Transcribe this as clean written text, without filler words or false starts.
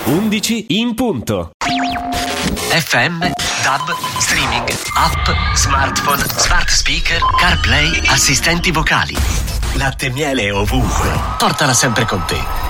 11 in punto. FM, DAB, streaming, app, smartphone, smart speaker, CarPlay, assistenti vocali. Latte e miele ovunque. Portala sempre con te.